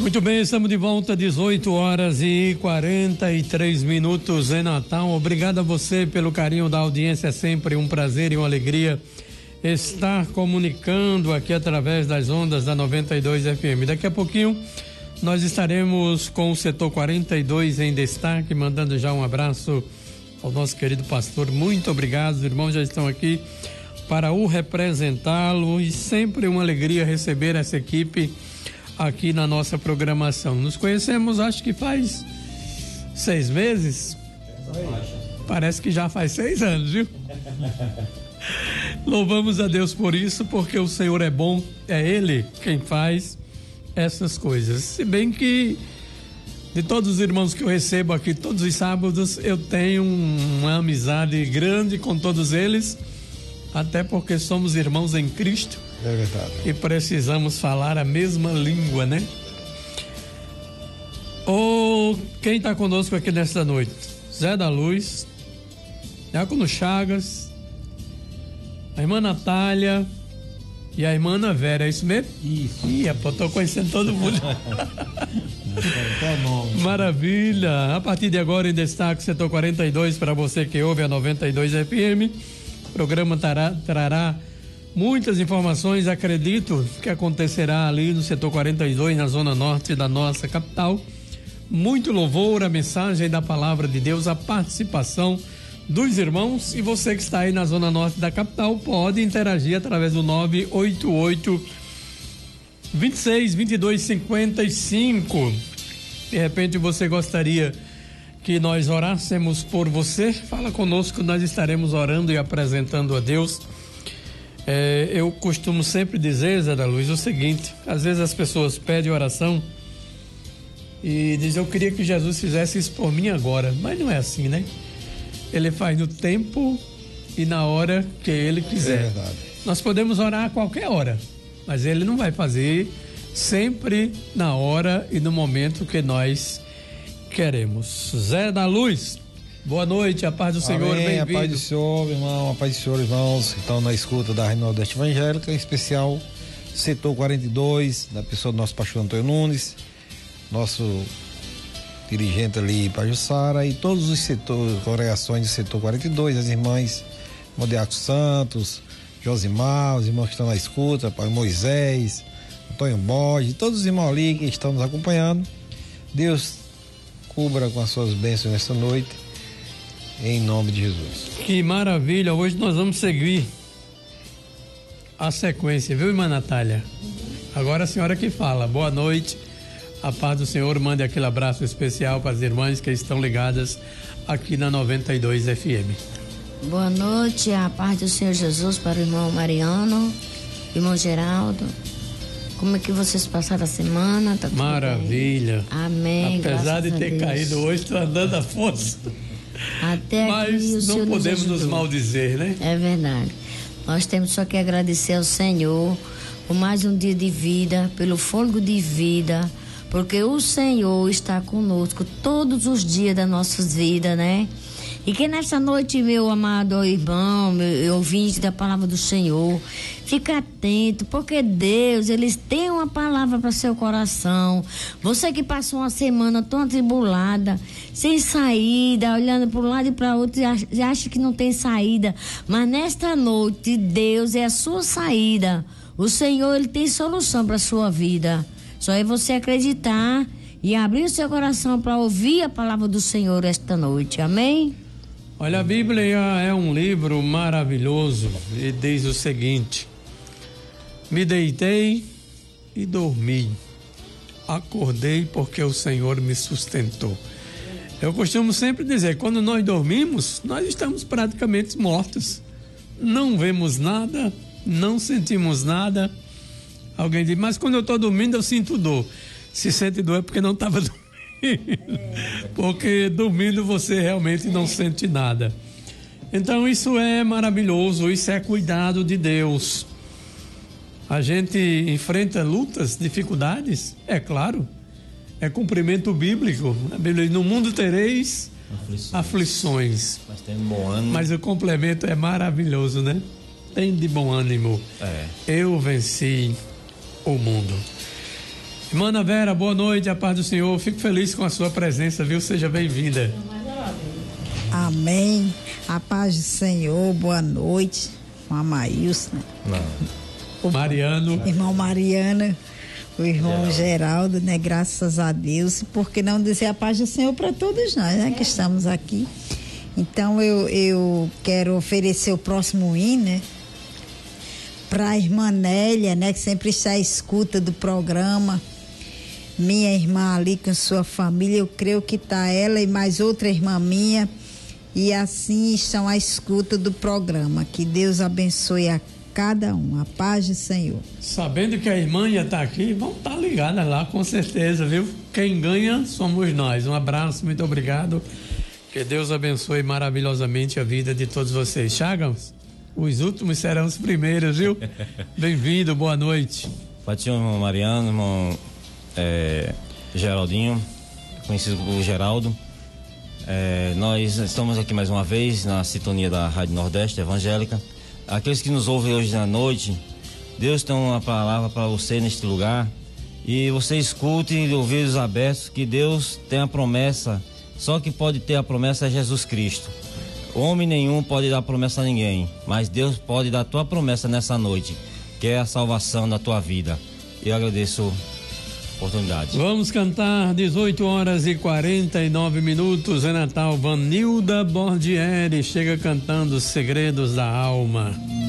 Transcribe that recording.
Muito bem, estamos de volta, 18h43 em Natal. Obrigado a você pelo carinho da audiência, é sempre um prazer e uma alegria estar comunicando aqui através das ondas da 92 FM. Daqui a pouquinho nós estaremos com o setor 42 em destaque, mandando já um abraço ao nosso querido pastor. Muito obrigado, os irmãos já estão aqui para o representá-lo e sempre uma alegria receber essa equipe aqui na nossa programação. Nos conhecemos acho que faz 6 meses, parece que já faz 6 anos, viu? Louvamos a Deus por isso, porque o Senhor é bom, é Ele quem faz essas coisas. Se bem que de todos os irmãos que eu recebo aqui todos os sábados, eu tenho uma amizade grande com todos eles, até porque somos irmãos em Cristo. É verdade. E precisamos falar a mesma língua, né? Quem está conosco aqui nesta noite? Zé da Luz, Diácono Chagas, a irmã Natália e a irmã Ana Vera, é isso mesmo? Isso. Estou conhecendo todo mundo. Maravilha. A partir de agora em destaque, setor 42, para você que ouve a 92 FM. O programa trará muitas informações, acredito que acontecerá ali no setor 42, na zona norte da nossa capital. Muito louvor, a mensagem da palavra de Deus, a participação dos irmãos, e você que está aí na zona norte da capital pode interagir através do 988 26 22 55. De repente você gostaria que nós orássemos por você, fala conosco, nós estaremos orando e apresentando a Deus. Eu costumo sempre dizer, Zé da Luz, o seguinte: às vezes as pessoas pedem oração e dizem, eu queria que Jesus fizesse isso por mim agora, mas não é assim, né? Ele faz no tempo e na hora que Ele quiser. É verdade. Nós podemos orar a qualquer hora, mas Ele não vai fazer sempre na hora e no momento que nós queremos. Zé da Luz, boa noite, a paz do Senhor, bem-vindo. A paz do Senhor, irmão, a paz do Senhor, irmãos que estão na escuta da Rádio Nordeste Evangélica, em especial setor 42, da pessoa do nosso pastor Antônio Nunes, nosso dirigente ali, Pajussara, e todos os setores, congregações do setor 42, as irmãs Modiaco Santos, Josimar, os irmãos que estão na escuta, Pai Moisés, Antônio Borges, todos os irmãos ali que estão nos acompanhando. Deus cubra com as suas bênçãos nesta noite, em nome de Jesus. Que maravilha, hoje nós vamos seguir a sequência, viu, irmã Natália? Agora a senhora que fala, boa noite, a paz do Senhor, mande aquele abraço especial para as irmãs que estão ligadas aqui na 92 FM. Boa noite, a paz do Senhor Jesus para o irmão Mariano, irmão Geraldo. Como é que vocês passaram a semana? Tá tudo maravilha. Bem? Amém. Apesar de ter caído hoje, estou andando à força. Até mas não podemos nos maldizer, né? É verdade. Nós temos só que agradecer ao Senhor por mais um dia de vida, pelo fôlego de vida, porque o Senhor está conosco todos os dias das nossas vidas, né? E que nessa noite, meu amado irmão, meu ouvinte da palavra do Senhor, fica atento, porque Deus, Ele tem uma palavra para seu coração. Você que passou uma semana tão atribulada, sem saída, olhando para um lado e para outro, e acha que não tem saída, mas nesta noite, Deus é a sua saída. O Senhor, Ele tem solução para a sua vida. Só é você acreditar e abrir o seu coração para ouvir a palavra do Senhor esta noite. Amém? Olha, a Bíblia é um livro maravilhoso e diz o seguinte: me deitei e dormi, acordei porque o Senhor me sustentou. Eu costumo sempre dizer, quando nós dormimos, nós estamos praticamente mortos, não vemos nada, não sentimos nada. Alguém diz, mas quando eu estou dormindo eu sinto dor. Se sente dor é porque não estava dormindo. Porque dormindo você realmente não sente nada. Então isso é maravilhoso, isso é cuidado de Deus. A gente enfrenta lutas, dificuldades, é claro, é cumprimento bíblico. A Bíblia diz, no mundo tereis aflições. Mas tem bom ânimo. Mas o complemento é maravilhoso, né? Tem de bom ânimo. Eu venci o mundo. Irmã Ana Vera, boa noite, a paz do Senhor. Fico feliz com a sua presença, viu? Seja bem-vinda. Amém. A paz do Senhor, boa noite. Com a Maílson. Mariano. Irmão Mariana, o irmão Geraldo, né? Graças a Deus. E por que não dizer a paz do Senhor para todos nós, né? Que estamos aqui. Então eu quero oferecer o próximo hino, né? Para a irmã Nélia, né? Que sempre está à escuta do programa. Minha irmã ali com sua família, eu creio que está ela e mais outra irmã minha. E assim estão à escuta do programa. Que Deus abençoe a cada um. A paz do Senhor. Sabendo que a irmã ia estar aqui, vão estar ligadas lá, com certeza, viu? Quem ganha somos nós. Um abraço, muito obrigado. Que Deus abençoe maravilhosamente a vida de todos vocês. Chagas, os últimos serão os primeiros, viu? Bem-vindo, boa noite. Patinho, irmão Mariano, irmão Geraldinho, conhecido por Geraldo. Nós estamos aqui mais uma vez na sintonia da Rádio Nordeste Evangélica. Aqueles que nos ouvem hoje à noite, Deus tem uma palavra para você neste lugar, e você escute de ouvidos abertos que Deus tem a promessa. Só que pode ter a promessa é Jesus Cristo. Homem nenhum pode dar promessa a ninguém, mas Deus pode dar a tua promessa nessa noite, que é a salvação da tua vida. Eu agradeço a oportunidade. Vamos cantar 18h49. É Natal. Vanilda Bordieri chega cantando Segredos da Alma.